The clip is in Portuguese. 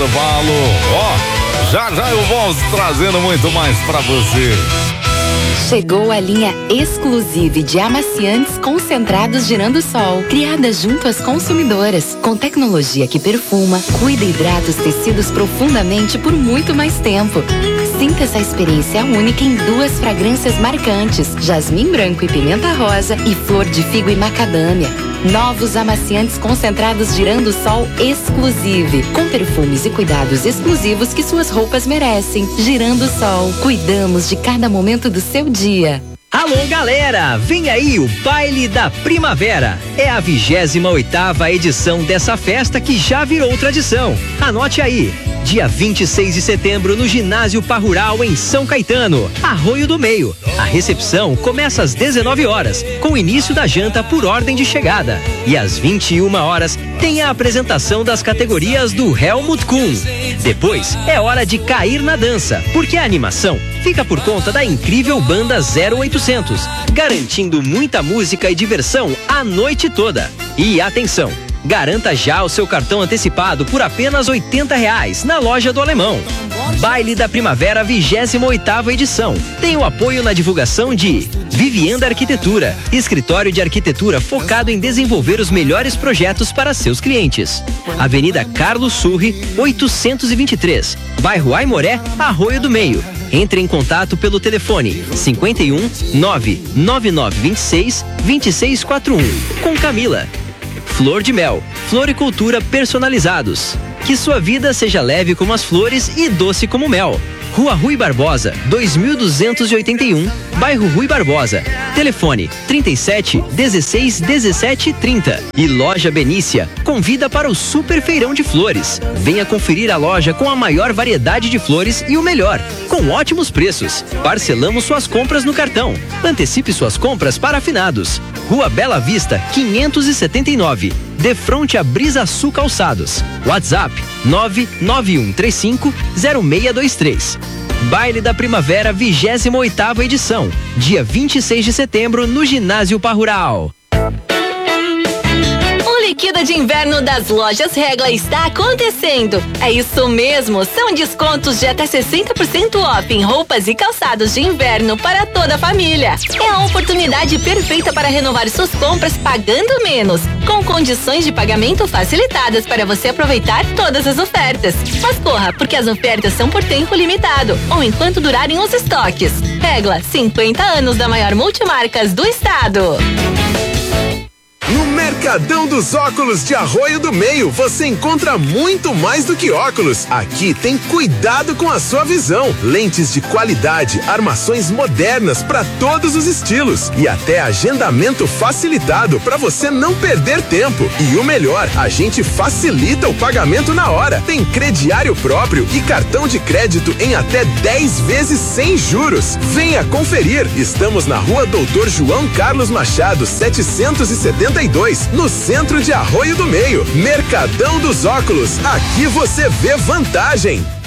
Intervalo, já eu volto trazendo muito mais pra você. Chegou a linha exclusiva de amaciantes concentrados Girando Sol, criada junto às consumidoras, com tecnologia que perfuma, cuida e hidrata os tecidos profundamente por muito mais tempo. Sinta essa experiência única em 2 fragrâncias marcantes: jasmim branco e pimenta rosa e flor de figo e macadâmia. Novos amaciantes concentrados Girando Sol Exclusive, com perfumes e cuidados exclusivos que suas roupas merecem. Girando Sol, cuidamos de cada momento do seu dia. Alô, galera! Vem aí o Baile da Primavera. É a 28ª edição dessa festa que já virou tradição. Anote aí. Dia 26 de setembro no Ginásio Parrural em São Caetano, Arroio do Meio. A recepção começa às 19 horas, com o início da janta por ordem de chegada. E às 21 horas tem a apresentação das categorias do Helmut Kuhn. Depois é hora de cair na dança, porque a animação fica por conta da incrível banda 0800, garantindo muita música e diversão a noite toda. E atenção! Garanta já o seu cartão antecipado por apenas R$80 na loja do Alemão. Baile da Primavera 28ª edição. Tem o apoio na divulgação de Vivienda Arquitetura, escritório de arquitetura focado em desenvolver os melhores projetos para seus clientes. Avenida Carlos Surri, 823, bairro Aimoré, Arroio do Meio. Entre em contato pelo telefone 51 99926 2641 com Camila. Flor de Mel, floricultura personalizados. Que sua vida seja leve como as flores e doce como mel. Rua Rui Barbosa, 2281, bairro Rui Barbosa. Telefone 37 16 17 30. E Loja Benícia convida para o Super Feirão de Flores. Venha conferir a loja com a maior variedade de flores e o melhor, com ótimos preços. Parcelamos suas compras no cartão. Antecipe suas compras para afinados. Rua Bela Vista, 579. De frente a Brisa Sul Calçados. WhatsApp 99135 0623. Baile da Primavera 28ª edição, dia 26 de setembro no Ginásio Parrural. Liquida de inverno das lojas Regla está acontecendo. É isso mesmo, são descontos de até 60% off em roupas e calçados de inverno para toda a família. É a oportunidade perfeita para renovar suas compras pagando menos, com condições de pagamento facilitadas para você aproveitar todas as ofertas. Mas corra, porque as ofertas são por tempo limitado ou enquanto durarem os estoques. Regla, 50 anos da maior multimarcas do estado. No Mercadão dos Óculos de Arroio do Meio, você encontra muito mais do que óculos. Aqui tem cuidado com a sua visão, lentes de qualidade, armações modernas para todos os estilos e até agendamento facilitado para você não perder tempo. E o melhor, a gente facilita o pagamento na hora. Tem crediário próprio e cartão de crédito em até 10 vezes sem juros. Venha conferir. Estamos na Rua Doutor João Carlos Machado, 772, no centro de Arroio do Meio. Mercadão dos Óculos. Aqui você vê vantagem.